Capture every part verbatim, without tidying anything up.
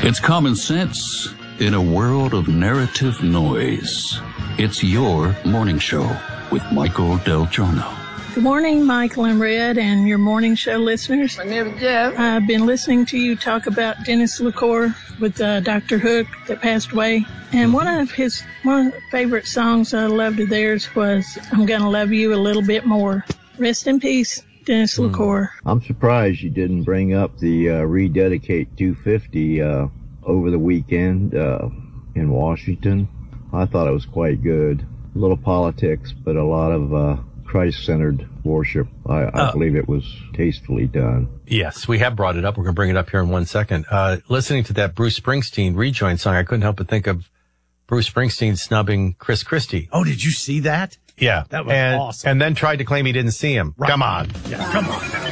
It's common sense in a world of narrative noise. It's your morning show with Michael Del Giorno. Good morning, Michael and Red, and your morning show listeners. My name is Jeff. I've been listening to you talk about Dennis LaCour with uh, Doctor Hook that passed away. And one of his one of the favorite songs I loved of theirs was I'm Gonna Love You a Little Bit More. Rest in peace, Dennis mm. LaCour. I'm surprised you didn't bring up the uh, Rededicate two fifty uh, over the weekend uh, in Washington. I thought it was quite good. A little politics, but a lot of uh, Christ-centered worship. I, I uh, believe it was tastefully done. Yes, we have brought it up. We're going to bring it up here in one second. Uh, listening to that Bruce Springsteen rejoin song, I couldn't help but think of Bruce Springsteen snubbing Chris Christie. Oh, did you see that? Yeah. That was and, awesome. And then tried to claim he didn't see him. Right. Come on. Yeah, come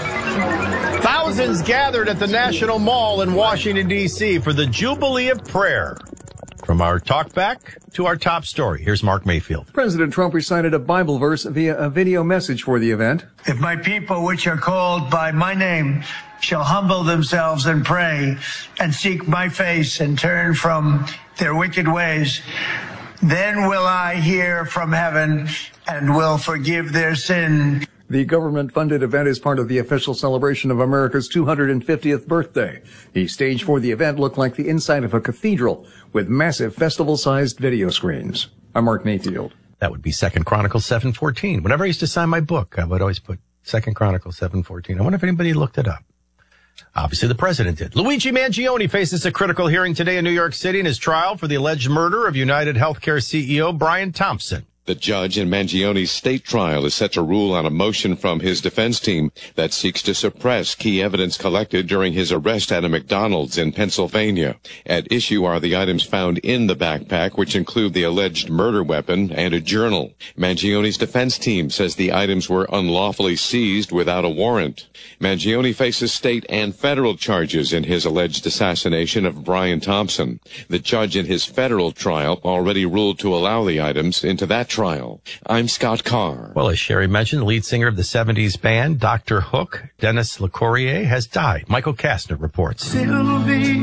on. Thousands gathered at the National Mall in Washington, D C for the Jubilee of Prayer. From our talkback to our top story, here's Mark Mayfield. President Trump recited a Bible verse via a video message for the event. If my people, which are called by my name, shall humble themselves and pray and seek my face and turn from their wicked ways, then will I hear from heaven and will forgive their sin. The government-funded event is part of the official celebration of America's two hundred fiftieth birthday. The stage for the event looked like the inside of a cathedral with massive festival-sized video screens. I'm Mark Mayfield. That would be Second Chronicles seven fourteen. Whenever I used to sign my book, I would always put Second Chronicles seven fourteen. I wonder if anybody looked it up. Obviously, the president did. Luigi Mangione faces a critical hearing today in New York City in his trial for the alleged murder of United Healthcare C E O Brian Thompson. The judge in Mangione's state trial is set to rule on a motion from his defense team that seeks to suppress key evidence collected during his arrest at a McDonald's in Pennsylvania. At issue are the items found in the backpack, which include the alleged murder weapon and a journal. Mangione's defense team says the items were unlawfully seized without a warrant. Mangione faces state and federal charges in his alleged assassination of Brian Thompson. The judge in his federal trial already ruled to allow the items into that trial. I'm Scott Carr. Well, as Sherry mentioned, the lead singer of the seventies band, Doctor Hook, Dennis LaCour, has died. Michael Kastner reports. Sylvie.